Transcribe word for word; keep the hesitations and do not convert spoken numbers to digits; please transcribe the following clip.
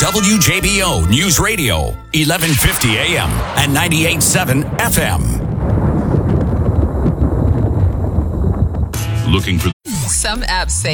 W J B O News Radio, eleven fifty A M and ninety-eight point seven F M. Looking for Some apps say